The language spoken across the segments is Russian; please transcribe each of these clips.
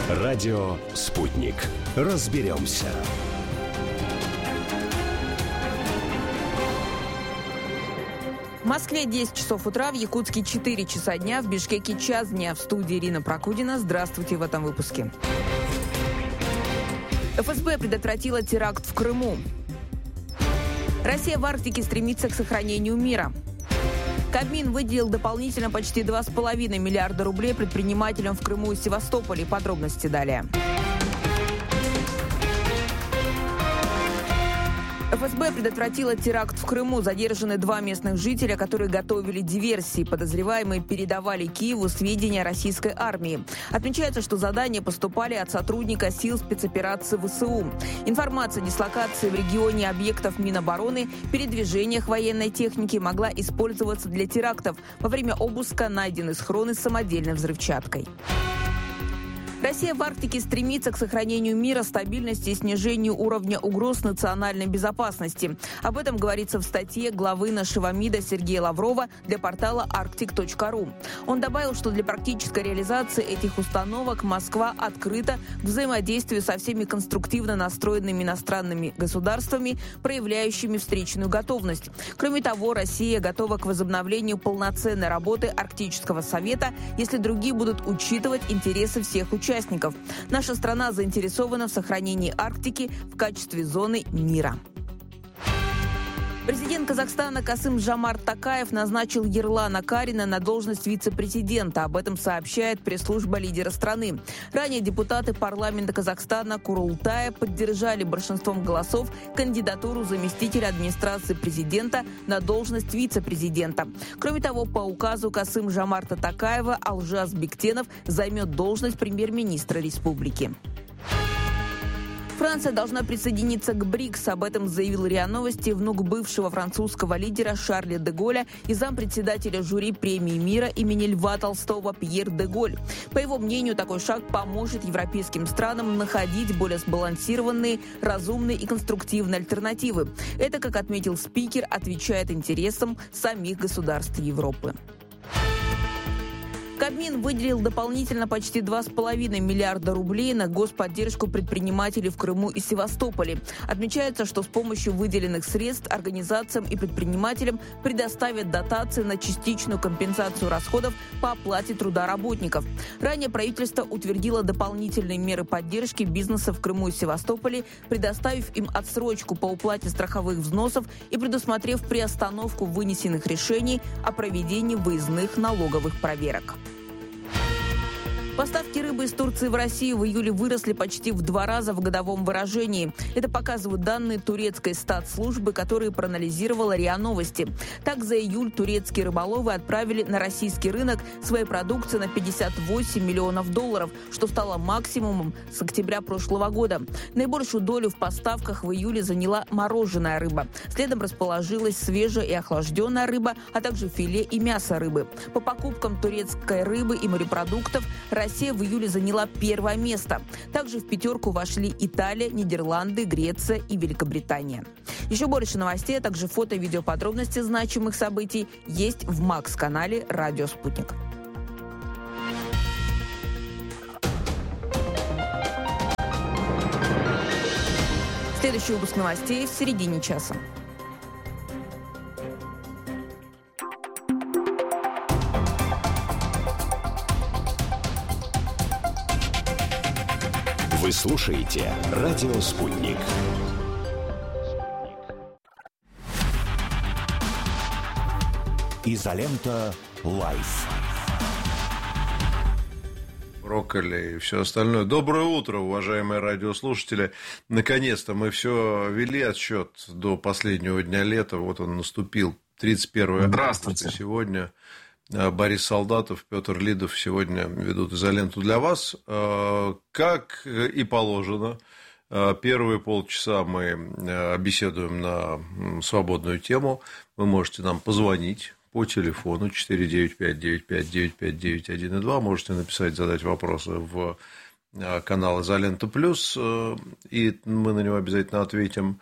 Радио «Спутник». Разберемся. В Москве 10 часов утра, в Якутске 4 часа дня, в Бишкеке час дня. В студии Ирина Прокудина. Здравствуйте в этом выпуске. ФСБ предотвратила теракт в Крыму. Россия в Арктике стремится к сохранению мира. Кабмин выделил дополнительно почти 2,5 миллиарда рублей предпринимателям в Крыму и Севастополе. Подробности далее. ФСБ предотвратила теракт в Крыму. Задержаны 2 местных жителя, которые готовили диверсии. Подозреваемые передавали Киеву сведения о российской армии. Отмечается, что задания поступали от сотрудника сил спецоперации ВСУ. Информация о дислокации в регионе объектов Минобороны, передвижениях военной техники могла использоваться для терактов. Во время обыска найдены схроны с самодельной взрывчаткой. Россия в Арктике стремится к сохранению мира, стабильности и снижению уровня угроз национальной безопасности. Об этом говорится в статье главы нашего МИДа Сергея Лаврова для портала arctic.ru. Он добавил, что для практической реализации этих установок Москва открыта к взаимодействию со всеми конструктивно настроенными иностранными государствами, проявляющими встречную готовность. Кроме того, Россия готова к возобновлению полноценной работы Арктического совета, если другие будут учитывать интересы всех участников. Наша страна заинтересована в сохранении Арктики в качестве зоны мира. Президент Казахстана Касым-Жомарт Токаев назначил Ерлана Карина на должность вице-президента. Об этом сообщает пресс-служба лидера страны. Ранее депутаты парламента Казахстана Курултая поддержали большинством голосов кандидатуру заместителя администрации президента на должность вице-президента. Кроме того, по указу Касым-Жомарта Токаева Алжаз Бектенов займет должность премьер-министра республики. Франция должна присоединиться к БРИКС. Об этом заявил РИА Новости внук бывшего французского лидера Шарля де Голля и зампредседателя жюри премии мира имени Льва Толстого Пьер де Голь. По его мнению, такой шаг поможет европейским странам находить более сбалансированные, разумные и конструктивные альтернативы. Это, как отметил спикер, отвечает интересам самих государств Европы. Кабмин выделил дополнительно почти 2,5 миллиарда рублей на господдержку предпринимателей в Крыму и Севастополе. Отмечается, что с помощью выделенных средств организациям и предпринимателям предоставят дотации на частичную компенсацию расходов по оплате труда работников. Ранее правительство утвердило дополнительные меры поддержки бизнеса в Крыму и Севастополе, предоставив им отсрочку по уплате страховых взносов и предусмотрев приостановку вынесенных решений о проведении выездных налоговых проверок. Поставки рыбы из Турции в Россию в июле выросли почти в 2 раза в годовом выражении. Это показывают данные турецкой статслужбы, которые проанализировала РИА Новости. Так, за июль турецкие рыболовы отправили на российский рынок своей продукции на 58 миллионов долларов, что стало максимумом с октября прошлого года. Наибольшую долю в поставках в июле заняла мороженая рыба. Следом расположилась свежая и охлажденная рыба, а также филе и мясо рыбы. По покупкам турецкой рыбы и морепродуктов Россия в июле заняла 1-е место. Также в 5-ку вошли Италия, Нидерланды, Греция и Великобритания. Еще больше новостей, а также фото и видеоподробности значимых событий есть в МАКС-канале «Радио Спутник». Следующий выпуск новостей в середине часа. Вы слушаете «Радио Спутник». Изолента Лайф. Брокколи и все остальное. Доброе утро, уважаемые радиослушатели. Наконец-то мы все вели отсчет до последнего дня лета. Вот он наступил, 31 августа. Сегодня Борис Солдатов, Петр Лидов сегодня ведут изоленту для вас. Как и положено, первые полчаса мы беседуем на свободную тему. Вы можете нам позвонить по телефону 495-95-95-912. Можете написать, задать вопросы в канал «Изолента Плюс», и мы на него обязательно ответим.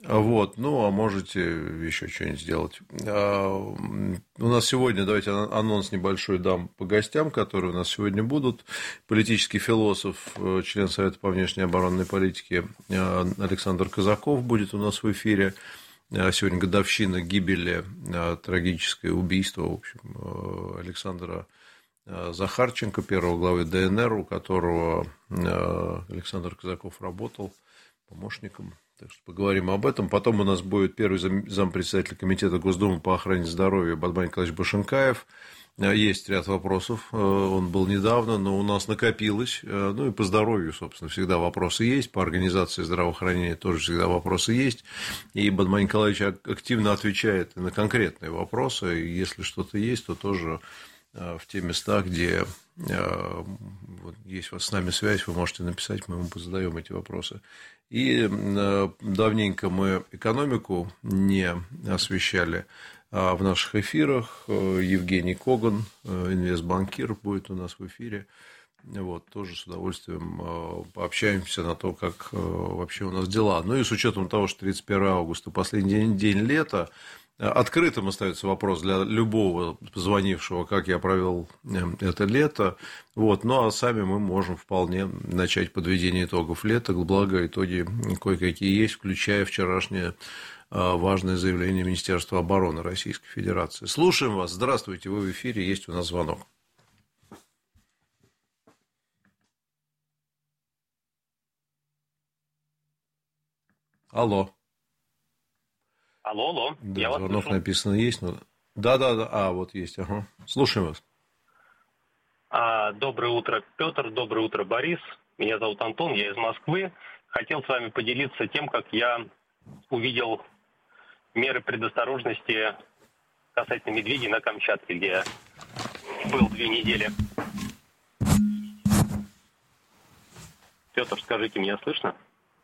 Вот, ну, а можете еще что-нибудь сделать. У нас сегодня, давайте анонс небольшой дам по гостям, которые у нас сегодня будут. Политический философ, член Совета по внешней оборонной политике Александр Казаков будет у нас в эфире. Сегодня годовщина гибели, трагическое убийство, в общем, Александра Захарченко, первого главы ДНР, у которого Александр Казаков работал помощником. Так что поговорим об этом. Потом у нас будет первый зампредседателя Комитета Госдумы по охране здоровья Бадман Николаевич Башенкаев. Есть ряд вопросов. Он был недавно, но у нас накопилось. Ну и по здоровью, собственно, всегда вопросы есть. По организации здравоохранения тоже всегда вопросы есть. И Бадман Николаевич активно отвечает на конкретные вопросы. И если что-то есть, то тоже в те места, где есть у вас с нами связь, вы можете написать, мы ему задаем эти вопросы. И давненько мы экономику не освещали в наших эфирах. Евгений Коган, инвестбанкир, будет у нас в эфире. Вот, тоже с удовольствием пообщаемся на то, как вообще у нас дела. Ну и с учетом того, что 31 августа, последний день лета, открытым остается вопрос для любого позвонившего, как я провел это лето. Вот. Ну, а сами мы можем вполне начать подведение итогов лета. Благо, итоги кое-какие есть, включая вчерашнее важное заявление Министерства обороны Российской Федерации. Слушаем вас. Здравствуйте, вы в эфире, есть у нас звонок. Алло. Алло. Да, Я вас звонок слышу. написано есть, но... Да, вот есть, ага. Слушаем вас. Доброе утро, Петр, доброе утро, Борис. Меня зовут Антон, я из Москвы. Хотел с вами поделиться тем, как я увидел меры предосторожности касательно медведей на Камчатке, где я был 2 недели. Петр, скажите, меня слышно?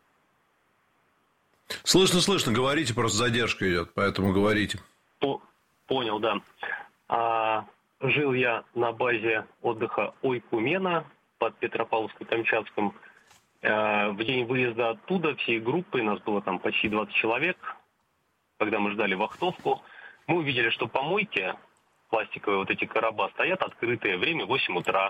Слышно, говорите, просто задержка идет, поэтому говорите. Понял, да. Жил я на базе отдыха Ойкумена под Петропавловско-Камчатском. В день выезда оттуда всей группой, нас было там почти 20 человек, когда мы ждали вахтовку, мы увидели, что помойки, пластиковые вот эти короба, стоят открытые, время 8 утра.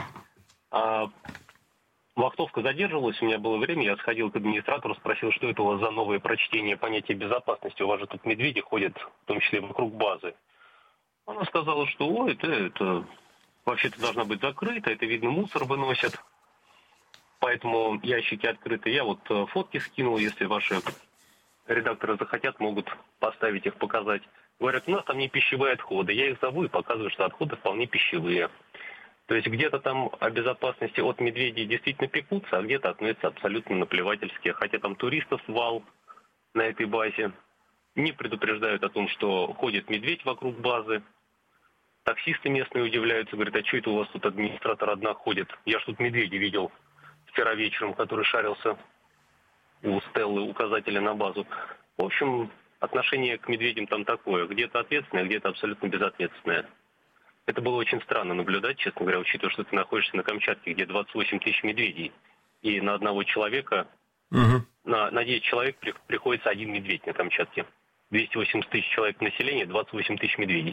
Вахтовка задерживалась, у меня было время, я сходил к администратору, спросил, что это у вас за новое прочтение понятия безопасности, у вас же тут медведи ходят, в том числе вокруг базы. Она сказала, что это вообще-то должна быть закрыто, это, видно, мусор выносят, поэтому ящики открыты. Я вот фотки скинул, если ваши редакторы захотят, могут поставить их, показать. Говорят, у нас там не пищевые отходы, я их зову и показываю, что отходы вполне пищевые. То есть где-то там о безопасности от медведей действительно пекутся, а где-то относятся абсолютно наплевательски. Хотя там туристов вал на этой базе. Не предупреждают о том, что ходит медведь вокруг базы. Таксисты местные удивляются, говорят, а что это у вас тут администратор одна ходит? Я ж тут медведя видел вчера вечером, который шарился у Стеллы, указателя на базу. В общем, отношение к медведям там такое. Где-то ответственное, где-то абсолютно безответственное. Это было очень странно наблюдать, честно говоря, учитывая, что ты находишься на Камчатке, где 28 тысяч медведей, и на одного человека, на 9 человек приходится 1 медведь на Камчатке. 280 тысяч человек населения, 28 тысяч медведей.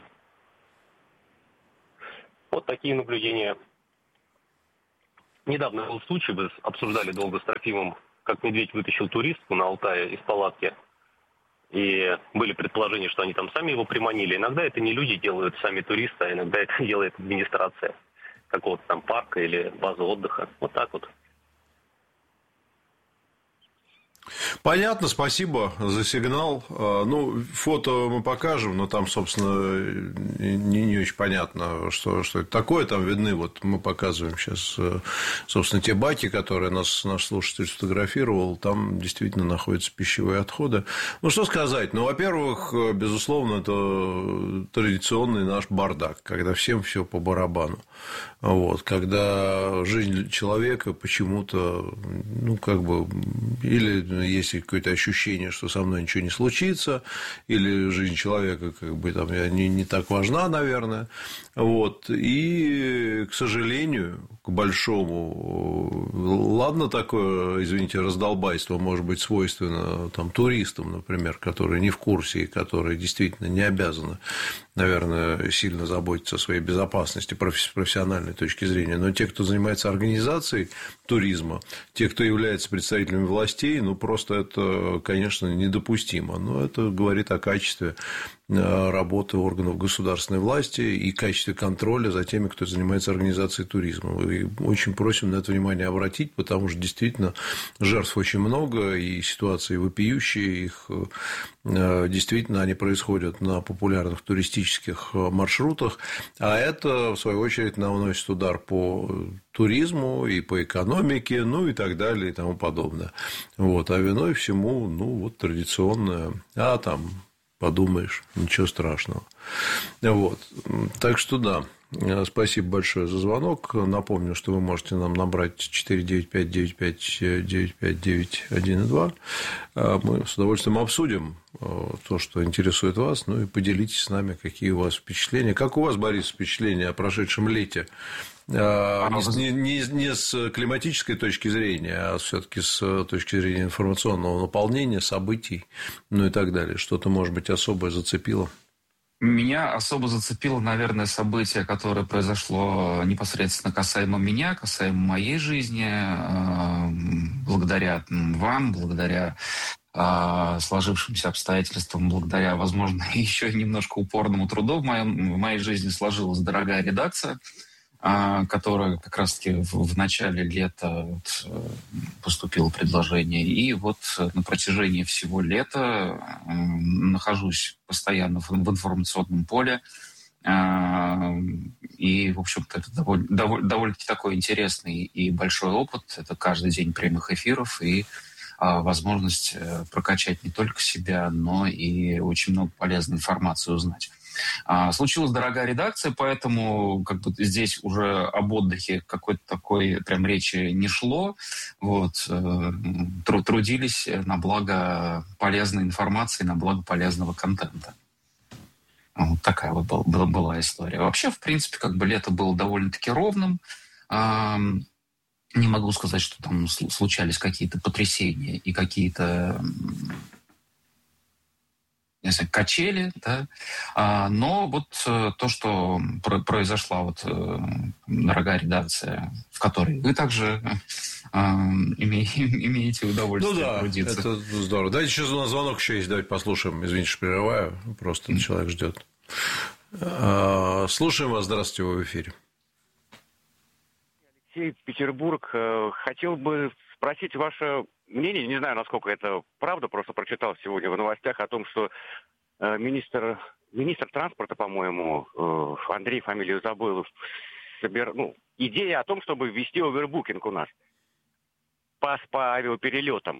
Вот такие наблюдения. Недавно был случай, вы обсуждали долго с Трофимом, как медведь вытащил туристку на Алтае из палатки. И были предположения, что они там сами его приманили. Иногда это не люди делают, сами туристы, а иногда это делает администрация какого-то там парка или базы отдыха. Вот так вот. Понятно, спасибо за сигнал. Ну, фото мы покажем, но там, собственно, не очень понятно, что это такое. Там видны, вот мы показываем сейчас, собственно, те баки, которые наш слушатель сфотографировал. Там действительно находятся пищевые отходы. Ну, что сказать? Ну, во-первых, безусловно, это традиционный наш бардак, когда всем все по барабану. Вот, когда жизнь человека почему-то, ну, как бы, или есть какое-то ощущение, что со мной ничего не случится, или жизнь человека, как бы, там, не так важна, наверное. Вот. И, к сожалению, к большому. Ладно, такое, извините, раздолбайство может быть свойственно там, туристам, например, которые не в курсе и которые действительно не обязаны, наверное, сильно заботиться о своей безопасности с профессиональной точки зрения. Но те, кто занимается организацией туризма, те, кто является представителями властей, ну, просто это, конечно, недопустимо. Но это говорит о качестве работы органов государственной власти и качестве контроля за теми, кто занимается организацией туризма. И очень просим на это внимание обратить, потому что действительно жертв очень много, и ситуации вопиющие, их действительно они происходят на популярных туристических маршрутах, а это, в свою очередь, наносит удар по туризму и по экономике, ну и так далее и тому подобное. Вот. А виной всему, ну, вот традиционное, там подумаешь, ничего страшного. Вот. Так что да, спасибо большое за звонок. Напомню, что вы можете нам набрать 495-95-95-912. Мы с удовольствием обсудим то, что интересует вас, ну и поделитесь с нами, какие у вас впечатления. Как у вас, Борис, впечатления о прошедшем лете? Не с климатической точки зрения, а все-таки с точки зрения информационного наполнения, событий, ну и так далее. Что-то, может быть, особое зацепило? Меня особо зацепило, наверное, событие, которое произошло непосредственно касаемо меня, касаемо моей жизни, благодаря вам, благодаря сложившимся обстоятельствам, благодаря, возможно, еще немножко упорному труду в моей жизни сложилась дорогая редакция, которая как раз-таки в начале лета поступило предложение. И вот на протяжении всего лета нахожусь постоянно в информационном поле. И, в общем-то, это довольно-таки такой интересный и большой опыт. Это каждый день прямых эфиров и возможность прокачать не только себя, но и очень много полезной информации узнать. Случилась дорогая редакция, поэтому как бы здесь уже об отдыхе какой-то такой прям речи не шло. Вот. Трудились на благо полезной информации, на благо полезного контента. Вот такая вот была история. Вообще, в принципе, как бы лето было довольно-таки ровным. Не могу сказать, что там случались какие-то потрясения и какие-то качели, да, но вот то, что произошла вот дорогая редакция, в которой вы также имеете удовольствие трудиться. Ну да, это здорово. Давайте сейчас у нас звонок еще есть, давайте послушаем. Извините, что прерываю, просто человек ждет. Слушаем вас, здравствуйте, вы в эфире. Алексей, Петербург. Хотел бы спросить ваше мнение, не знаю, насколько это правда, просто прочитал сегодня в новостях о том, что министр транспорта, по-моему, Андрей, фамилию забыл, идея о том, чтобы ввести овербукинг у нас по авиаперелетам.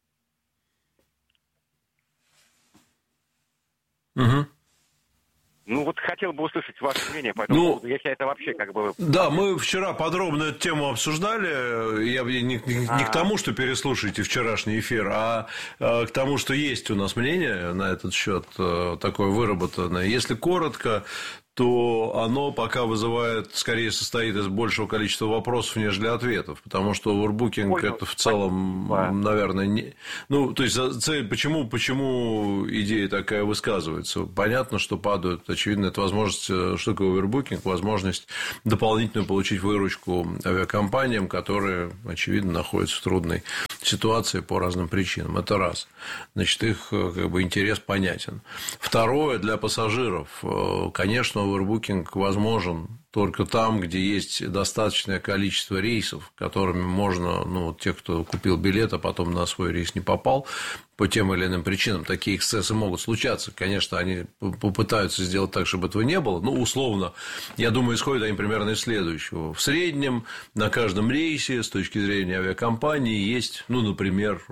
Угу. Ну, вот хотел бы услышать ваше мнение по этому поводу, если это вообще как бы... Да, мы вчера подробно эту тему обсуждали. Я не к тому, что переслушайте вчерашний эфир, а к тому, что есть у нас мнение на этот счет такое выработанное. Если коротко, то оно пока вызывает, скорее состоит из большего количества вопросов, нежели ответов. Потому что овербукинг – это в целом, наверное, не... Ну, то есть, почему идея такая высказывается? Понятно, что падают. Очевидно, это возможность, что такое овербукинг, возможность дополнительно получить выручку авиакомпаниям, которые, очевидно, находятся в трудной ситуации по разным причинам. Это раз. Значит, их как бы интерес понятен. Второе, для пассажиров, конечно, овербукинг возможен только там, где есть достаточное количество рейсов, которыми можно, те, кто купил билет, а потом на свой рейс не попал, по тем или иным причинам, такие эксцессы могут случаться. Конечно, они попытаются сделать так, чтобы этого не было. условно, я думаю, исходят они примерно из следующего. В среднем на каждом рейсе, с точки зрения авиакомпании, есть, например,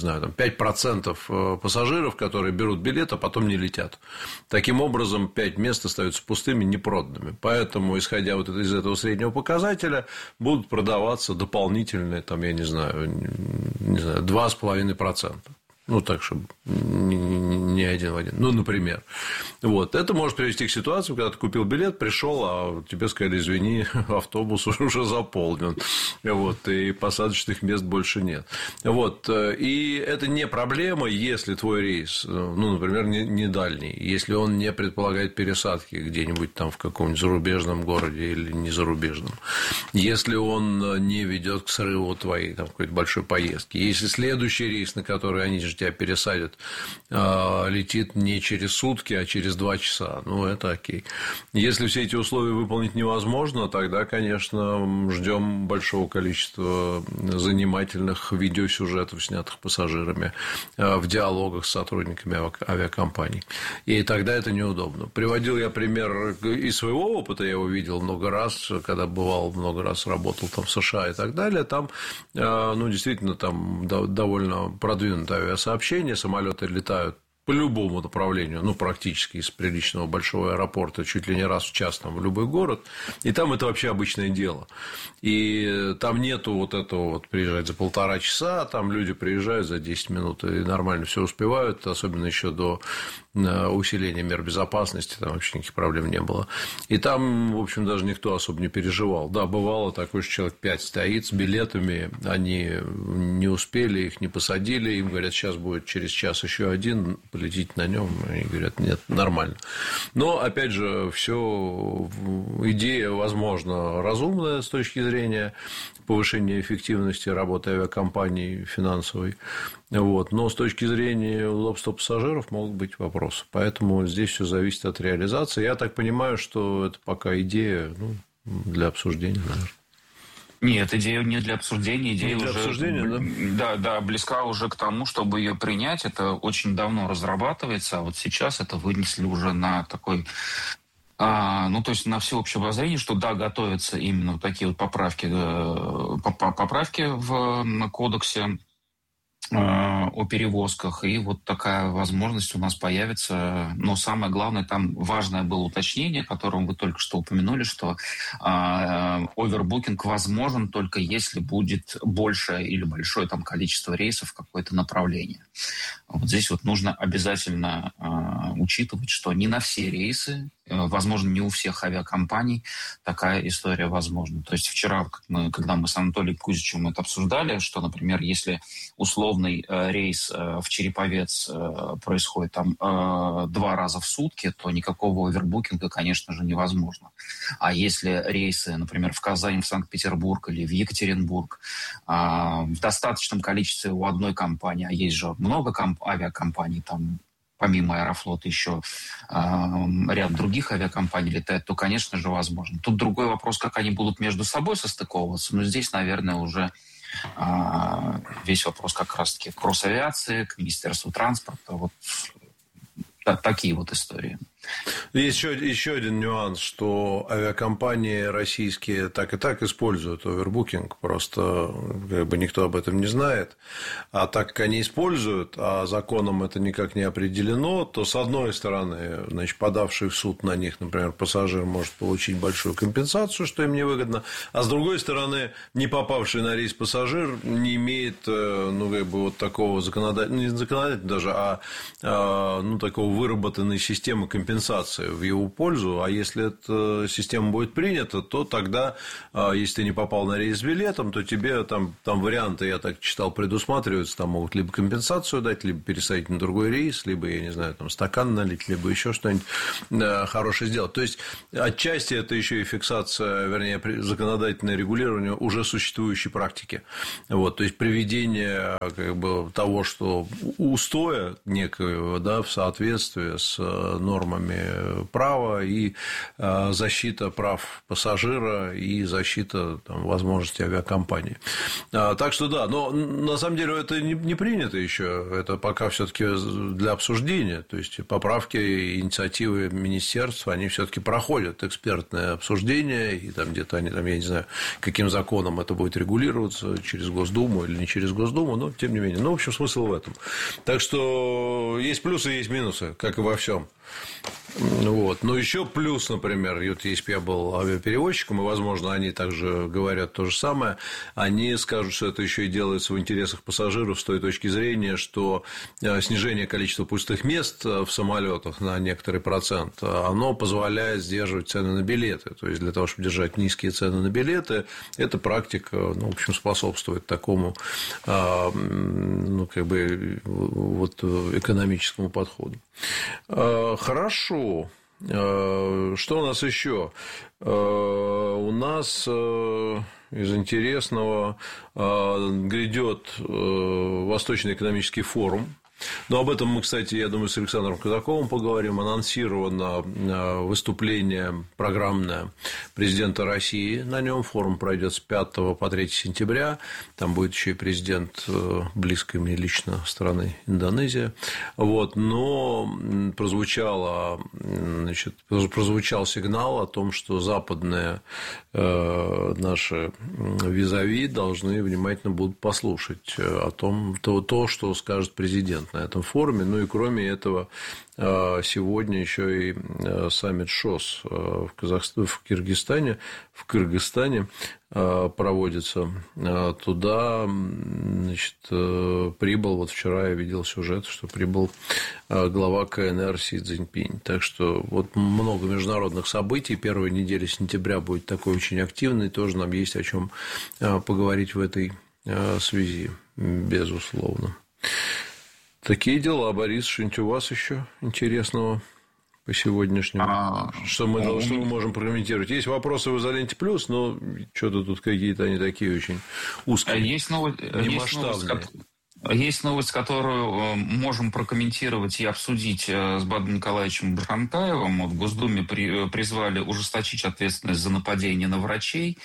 5% пассажиров, которые берут билет, а потом не летят. Таким образом, 5 мест остаются пустыми, непроданными. Поэтому, исходя вот из этого среднего показателя, будут продаваться дополнительные, 2,5%. Так, чтобы не один в один. Ну, например. Вот. Это может привести к ситуации, когда ты купил билет, пришел, а тебе сказали, извини, автобус уже заполнен. Вот, и посадочных мест больше нет. Вот. И это не проблема, если твой рейс, ну, например, не дальний, если он не предполагает пересадки где-нибудь там в каком-нибудь зарубежном городе или не зарубежном. Если он не ведет к срыву твоей там, какой-то большой поездки. Если следующий рейс, на который они же тебя пересадят, летит не через сутки, а через 2 часа. Ну, это окей. Если все эти условия выполнить невозможно, тогда, конечно, ждем большого количества занимательных видеосюжетов, снятых пассажирами в диалогах с сотрудниками авиакомпаний. И тогда это неудобно. Приводил я пример из своего опыта, я его видел много раз, когда бывал, много раз работал там в США и так далее. Там, ну, действительно, там довольно продвинутое авиасообщение, самолеты летают по любому направлению, ну, практически из приличного большого аэропорта, чуть ли не раз в час там, в любой город, и там это вообще обычное дело. И там нету вот этого вот приезжать за 1,5 часа, там люди приезжают за 10 минут и нормально все успевают, особенно еще до усиления мер безопасности, там вообще никаких проблем не было. И там, в общем, даже никто особо не переживал. Да, бывало такое, что человек 5 стоит с билетами, они не успели, их не посадили, им говорят, сейчас будет через час еще один, полетите на нем, и говорят, нет, нормально. Но, опять же, все идея, возможно, разумная с точки зрения повышения эффективности работы авиакомпаний финансовой. Вот. Но с точки зрения удобства пассажиров могут быть вопросы. Поэтому здесь все зависит от реализации. Я так понимаю, что это пока идея для обсуждения, наверное. Нет, идея не для обсуждения, идея для уже обсуждения, да, близка уже к тому, чтобы ее принять. Это очень давно разрабатывается, а вот сейчас это вынесли уже на такой, ну, то есть на всеобщее обозрение, что да, готовятся именно вот такие вот поправки в кодексе о перевозках, и вот такая возможность у нас появится. Но самое главное, там важное было уточнение, о котором вы только что упомянули, что овербукинг возможен только если будет большее или большое там количество рейсов в какое-то направление. Вот здесь вот нужно обязательно учитывать, что не на все рейсы, возможно, не у всех авиакомпаний такая история возможна. То есть вчера, когда мы с Анатолием Кузичем это обсуждали, что, например, если условный рейс в Череповец происходит там 2 раза в сутки, то никакого овербукинга, конечно же, невозможно. А если рейсы, например, в Казань, в Санкт-Петербург или в Екатеринбург в достаточном количестве у одной компании, а есть же много авиакомпаний, там помимо Аэрофлота еще ряд других авиакомпаний летает, то, конечно же, возможно. Тут другой вопрос, как они будут между собой состыковываться, но здесь, наверное, уже весь вопрос как раз-таки к Росавиации, к Министерству транспорта, вот такие вот истории. Есть еще один нюанс, что авиакомпании российские так и так используют овербукинг, просто как бы никто об этом не знает. А так как они используют, а законом это никак не определено, то, с одной стороны, значит, подавший в суд на них, например, пассажир может получить большую компенсацию, что им невыгодно, а с другой стороны, не попавший на рейс пассажир не имеет, ну, как бы вот такого законодательного, не законодательного даже, ну, такого выработанной системы компенсации в его пользу, а если эта система будет принята, то тогда, если ты не попал на рейс с билетом, то тебе там варианты, я так читал, предусматриваются, там могут либо компенсацию дать, либо пересадить на другой рейс, либо, я не знаю, там стакан налить, либо еще что-нибудь хорошее сделать. То есть, отчасти это еще и фиксация, вернее, законодательное регулирование уже существующей практики. Вот, то есть, приведение как бы того, что устоя некоего, да, в соответствии с нормами права и защита прав пассажира и защита там, возможностей авиакомпании. Так что да, но на самом деле это не принято еще, это пока все-таки для обсуждения, то есть поправки и инициативы министерств, они все-таки проходят экспертное обсуждение, и там где-то они там, я не знаю, каким законом это будет регулироваться, через Госдуму или не через Госдуму, но тем не менее. Ну, в общем, смысл в этом. Так что есть плюсы, есть минусы, как и во всем. Вот. Но еще плюс, например, вот если бы я был авиаперевозчиком, и, возможно, они также говорят то же самое, они скажут, что это еще и делается в интересах пассажиров с той точки зрения, что снижение количества пустых мест в самолетах на некоторый процент, оно позволяет сдерживать цены на билеты. То есть для того, чтобы держать низкие цены на билеты, эта практика, в общем, способствует такому, как бы, вот, экономическому подходу. Хорошо. Что у нас еще? У нас из интересного грядет Восточный экономический форум. Но об этом мы, кстати, я думаю, с Александром Казаковым поговорим. Анонсировано выступление программное президента России. На нем форум пройдет с 5 по 3 сентября. Там будет еще и президент близкой мне лично страны Индонезия. Вот. Но прозвучал сигнал о том, что западные наши визави должны внимательно будут послушать о том, что скажет президент на этом форуме. Ну и кроме этого, сегодня еще и саммит ШОС в Кыргызстане проводится. Туда, значит, прибыл, вот вчера я видел сюжет, что прибыл глава КНР Си Цзиньпинь. Так что вот много международных событий. Первая неделя сентября будет такой очень активной. Тоже нам есть о чем поговорить в этой связи, безусловно. Такие дела, Борис. Что-нибудь у вас еще интересного по сегодняшнему? Что мы можем прокомментировать? Есть вопросы в «Изоленте плюс», но что-то тут какие-то они такие очень узкие, немасштабные. Есть новость, которую можем прокомментировать и обсудить с Бадом Николаевичем Бархантаевым. В Госдуме призвали ужесточить ответственность за нападение на врачей.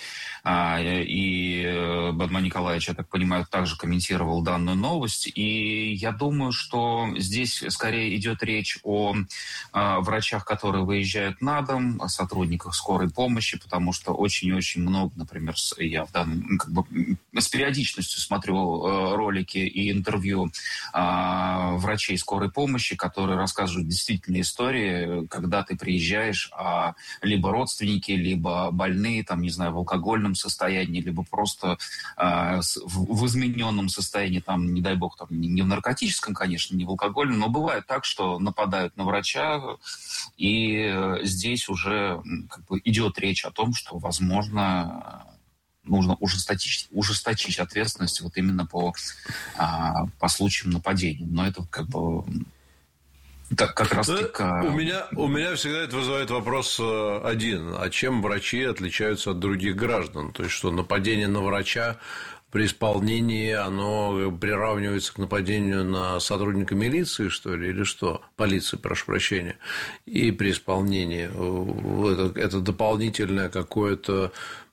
И Бадман Николаевич, я так понимаю, также комментировал данную новость. И я думаю, что здесь скорее идет речь о врачах, которые выезжают на дом, о сотрудниках скорой помощи, потому что очень и очень много, например, я с периодичностью смотрю ролики и интервью врачей скорой помощи, которые рассказывают действительно истории, когда ты приезжаешь, либо родственники, либо больные, там, не знаю, в алкогольном состоянии, либо просто в измененном состоянии, там, не дай бог, там, не в наркотическом, конечно, не в алкогольном, но бывает так, что нападают на врача, и здесь уже как бы идет речь о том, что, возможно, нужно ужесточить ответственность вот именно по случаям нападений. Но это как бы как раз таки... У меня всегда это вызывает вопрос один. А чем врачи отличаются от других граждан? То есть, что нападение на врача при исполнении, оно приравнивается к нападению на сотрудника милиции, что ли, или что? Полиции, прошу прощения. И при исполнении это дополнительное какое-то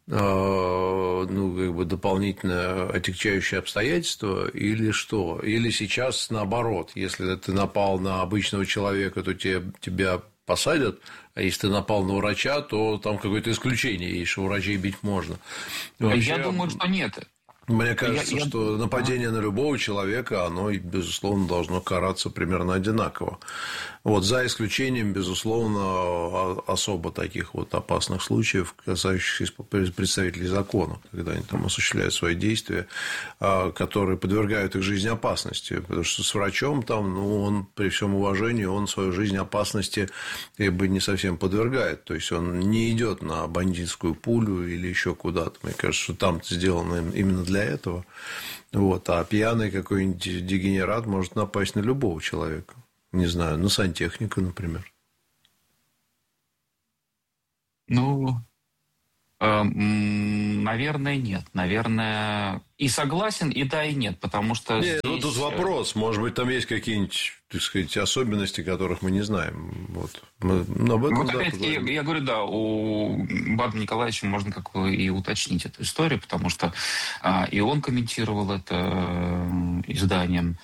дополнительное отягчающее обстоятельство или что? Или сейчас наоборот, если ты напал на обычного человека, то тебя посадят, а если ты напал на врача, то там какое-то исключение есть, что врачей бить можно. Вообще, я думаю, что нет. Мне кажется, что нападение на любого человека, оно, безусловно, должно караться примерно одинаково. Вот, за исключением, безусловно, особо таких вот опасных случаев, касающихся представителей закона, когда они там осуществляют свои действия, которые подвергают их жизни опасности. Потому что с врачом там, он, при всем уважении, он свою жизнь опасности как бы не совсем подвергает. То есть, он не идет на бандитскую пулю или еще куда-то. Мне кажется, что там сделано именно для этого. Вот. А пьяный какой-нибудь дегенерат может напасть на любого человека. Не знаю, на сантехника, например. Наверное, нет. Наверное, и согласен, и да, и нет, потому что... Нет, здесь... тут вопрос. Может быть, там есть какие-нибудь, так сказать, особенности, которых мы не знаем. Вот. Мы об этом, вот опять-таки, я говорю, да, у Бада Николаевича можно как бы и уточнить эту историю, потому что и он комментировал это изданием.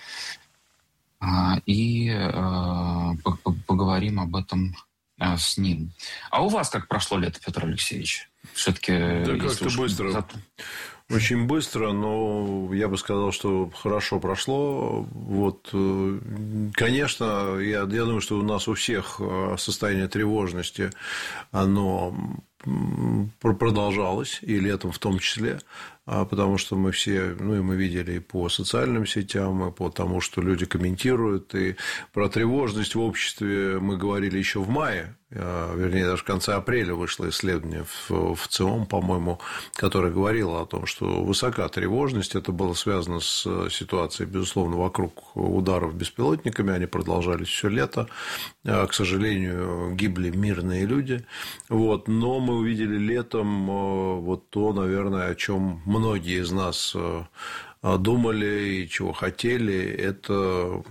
И поговорим об этом с ним. А у вас как прошло лето, Петр Алексеевич? Все-таки... Да как-то быстро. Очень быстро, но я бы сказал, что хорошо прошло. Вот, конечно, я думаю, что у нас у всех состояние тревожности, оно продолжалось, и летом в том числе, потому что мы все, и мы видели и по социальным сетям, и по тому, что люди комментируют, и про тревожность в обществе мы говорили еще в мае, вернее, даже в конце апреля вышло исследование в ЦИОМ, по-моему, которое говорило о том, что высока тревожность, это было связано с ситуацией, безусловно, вокруг ударов беспилотниками, они продолжались все лето, к сожалению, гибли мирные люди, вот, но мы увидели летом вот то, наверное, о чем многие из нас думали и чего хотели, это,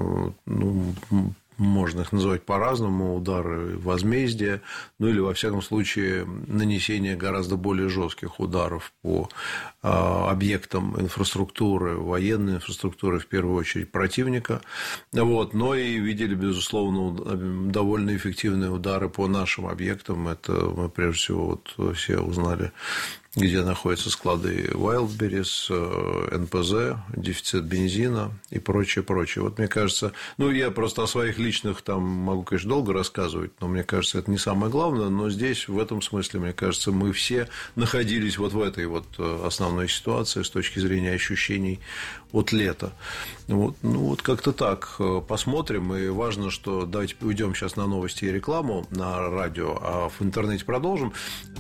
можно их называть по-разному, удары возмездия, или, во всяком случае, нанесение гораздо более жестких ударов по объектам инфраструктуры, военной инфраструктуры, в первую очередь, противника. Вот. Но и видели, безусловно, довольно эффективные удары по нашим объектам. Это мы, прежде всего, все узнали, где находятся склады Wildberries, НПЗ, дефицит бензина и прочее, прочее. Вот мне кажется, я просто о своих личных там могу, конечно, долго рассказывать, но мне кажется, это не самое главное, но здесь, в этом смысле, мне кажется, мы все находились вот в этой вот основной ситуации с точки зрения ощущений от лета. Вот как-то так. Посмотрим, и важно, что давайте уйдем сейчас на новости и рекламу на радио, а в интернете продолжим.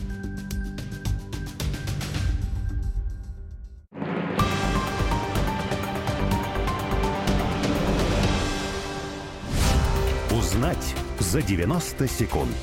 Узнать за 90 секунд.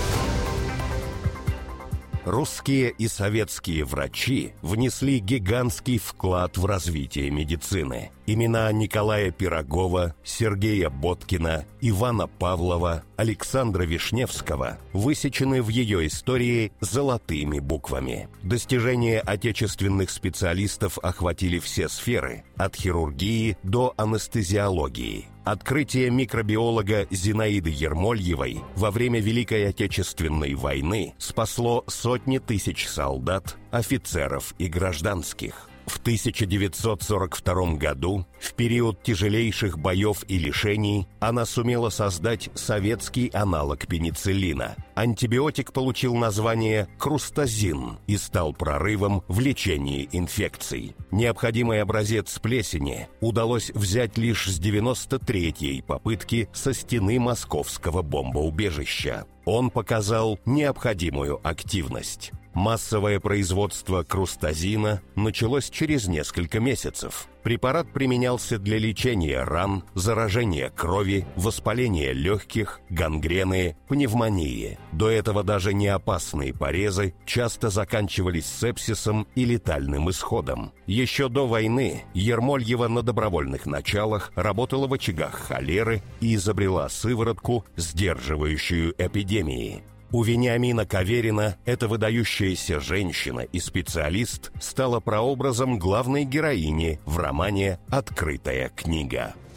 Русские и советские врачи внесли гигантский вклад в развитие медицины. Имена Николая Пирогова, Сергея Боткина, Ивана Павлова, Александра Вишневского высечены в ее истории золотыми буквами. Достижения отечественных специалистов охватили все сферы, от хирургии до анестезиологии. Открытие микробиолога Зинаиды Ермольевой во время Великой Отечественной войны спасло сотни тысяч солдат, офицеров и гражданских. В 1942 году, в период тяжелейших боев и лишений, она сумела создать советский аналог пенициллина. Антибиотик получил название крустазин и стал прорывом в лечении инфекций. Необходимый образец плесени удалось взять лишь с 93-й попытки со стены московского бомбоубежища. Он показал необходимую активность. Массовое производство крустазина началось через несколько месяцев. Препарат применялся для лечения ран, заражения крови, воспаления легких, гангрены, пневмонии. До этого даже неопасные порезы часто заканчивались сепсисом и летальным исходом. Еще до войны Ермольева на добровольных началах работала в очагах холеры и изобрела сыворотку, сдерживающую эпидемии. У Вениамина Каверина эта выдающаяся женщина и специалист стала прообразом главной героини в романе «Открытая книга».